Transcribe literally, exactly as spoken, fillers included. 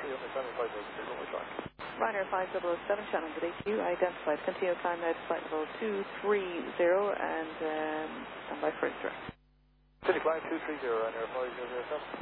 three on the seven five zero zero, runway track. Ryanair five zero zero seven, channel good A Q, identified. Continue climb now to flight level two three zero and um, stand by for instruct. Continue climb two three zero, Ryanair five zero zero seven.